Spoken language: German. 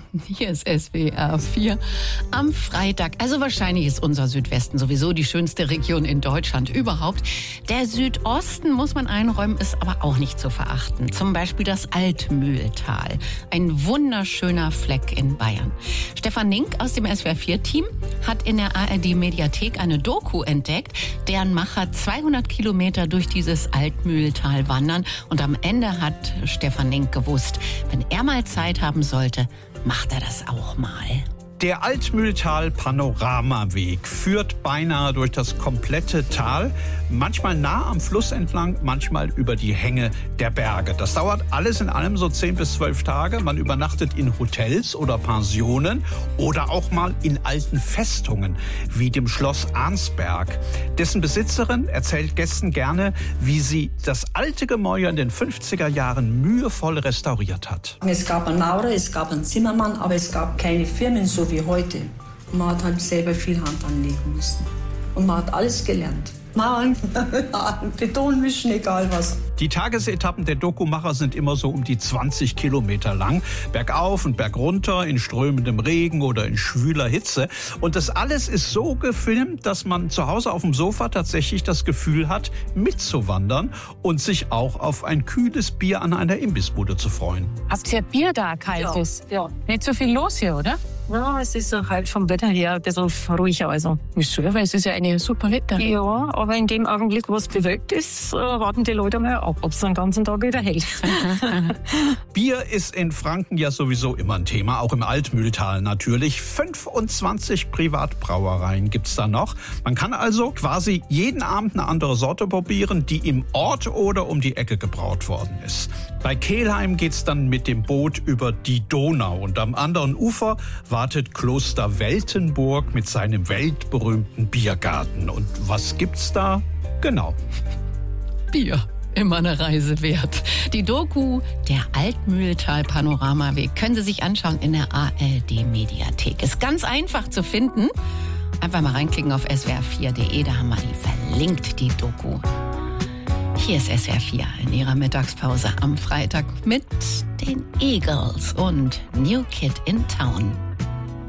Hier ist SWR 4 am Freitag. Also wahrscheinlich ist unser Südwesten sowieso die schönste Region in Deutschland überhaupt. Der Südosten, muss man einräumen, ist aber auch nicht zu verachten. Zum Beispiel das Altmühltal. Ein wunderschöner Fleck in Bayern. Stefan Nink aus dem SWR 4-Team hat in der ARD-Mediathek eine Doku entdeckt, deren Macher 200 Kilometer durch dieses Altmühltal wandern. Und am Ende hat Stefan Nink gewusst, wenn er mal Zeit haben sollte, macht er das auch mal. Der Altmühltal-Panoramaweg führt beinahe durch das komplette Tal, manchmal nah am Fluss entlang, manchmal über die Hänge der Berge. Das dauert alles in allem so 10 bis 12 Tage. Man übernachtet in Hotels oder Pensionen oder auch mal in alten Festungen, wie dem Schloss Arnsberg. Dessen Besitzerin erzählt Gästen gerne, wie sie das alte Gemäuer in den 50er Jahren mühevoll restauriert hat. Es gab einen Maurer, es gab einen Zimmermann, aber es gab keine Firmen so wie heute. Man hat halt selber viel Hand anlegen müssen. Und man hat alles gelernt. Mauern, Beton mischen, egal was. Die Tagesetappen der Dokumacher sind immer so um die 20 Kilometer lang. Bergauf und bergunter, in strömendem Regen oder in schwüler Hitze. Und das alles ist so gefilmt, dass man zu Hause auf dem Sofa tatsächlich das Gefühl hat, mitzuwandern und sich auch auf ein kühles Bier an einer Imbissbude zu freuen. Habt ihr Bier da, kaltes? Ja. Nicht so viel los hier, oder? Ja, es ist halt vom Wetter her ein bisschen ruhiger. Also. Wieso? Weil es ist ja eine super Wetter. Ja, aber in dem Augenblick, wo es bewölkt ist, warten die Leute mal ab, ob es den ganzen Tag wieder hält. Bier ist in Franken ja sowieso immer ein Thema, auch im Altmühltal natürlich. 25 Privatbrauereien gibt's da noch. Man kann also quasi jeden Abend eine andere Sorte probieren, die im Ort oder um die Ecke gebraut worden ist. Bei Kelheim geht's dann mit dem Boot über die Donau und am anderen Ufer wartet Kloster Weltenburg mit seinem weltberühmten Biergarten. Und was gibt's da? Genau. Bier. Immer eine Reise wert. Die Doku, der Altmühltal-Panoramaweg, können Sie sich anschauen in der ARD-Mediathek. Ist ganz einfach zu finden. Einfach mal reinklicken auf swr4.de, da haben wir die verlinkt, die Doku. Hier ist SWR 4 in ihrer Mittagspause am Freitag mit den Eagles und New Kid in Town.